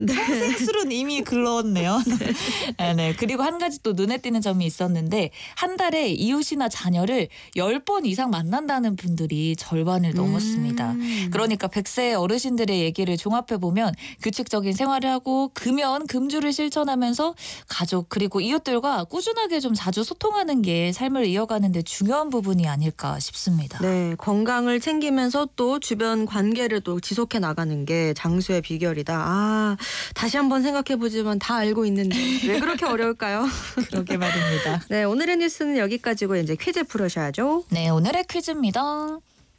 평생술은 이미 글러왔네요. 네. 그리고 한 가지 또 눈에 띄는 점이 있었는데 한 달에 이웃이나 자녀를 10번 이상 만난다는 분들이 절반을 넘었습니다. 그러니까 100세 어르신들의 얘기를 종합해보면 규칙적인 생활을 하고 금연, 금주를 실천하면서 가족 그리고 이웃들과 꾸준하게 좀 자주 소통하는 게 삶을 이어가는 데 중요한 부분이 아닐까 싶습니다. 네, 건강을 챙기면서 또 주변 관계를 또 지속해 나가는 게 장수의 비결이다. 다시 한번 생각해보지만 다 알고 있는데 왜 그렇게 어려울까요? 그러게 말입니다. 네, 오늘의 뉴스는 여기까지고 이제 퀴즈 풀으셔야죠. 네, 오늘의 퀴즈입니다.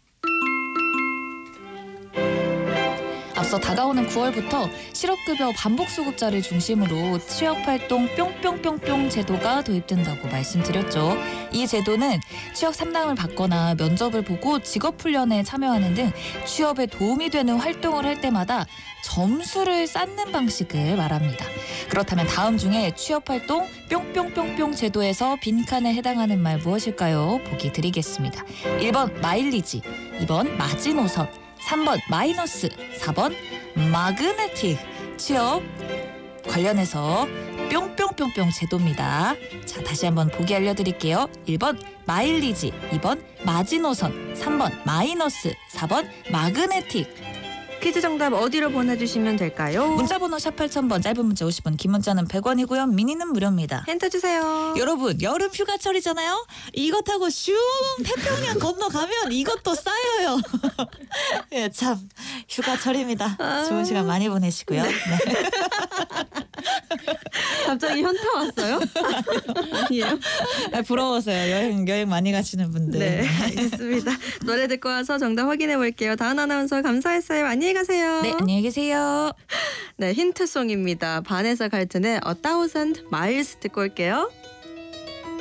앞서 다가오는 9월부터 실업급여 반복수급자를 중심으로 취업활동 뿅뿅뿅뿅 제도가 도입된다고 말씀드렸죠. 이 제도는 취업 상담을 받거나 면접을 보고 직업훈련에 참여하는 등 취업에 도움이 되는 활동을 할 때마다 점수를 쌓는 방식을 말합니다. 그렇다면 다음 중에 취업활동 뿅뿅뿅뿅 제도에서 빈칸에 해당하는 말 무엇일까요? 보기 드리겠습니다. 1번 마일리지, 2번 마지노선, 3번 마이너스, 4번 마그네틱. 취업 관련해서 뿅뿅뿅뿅 제도입니다. 자, 다시 한번 보기 알려드릴게요. 1번 마일리지, 2번 마지노선, 3번 마이너스, 4번 마그네틱. 퀴즈 정답 어디로 보내주시면 될까요? 문자번호 샵 8000번, 짧은 문자 50원, 긴 문자는 100원이고요. 미니는 무료입니다. 힌트 주세요. 여러분, 여름 휴가철이잖아요. 이거 타고 슝 태평양 건너가면 이것도 쌓여요. 예, 참 휴가철입니다. 좋은 시간 많이 보내시고요. 네. 갑자기 현타 왔어요? 아니에요? 부러워서요. 여행 많이 가시는 분들. 네, 알겠습니다. 노래 듣고 와서 정답 확인해 볼게요. 다은 아나운서 감사했어요. 안녕히 가세요. 네, 안녕히 계세요. 네, 힌트송입니다. 바네사 칼튼의 A Thousand Miles 듣고 올게요.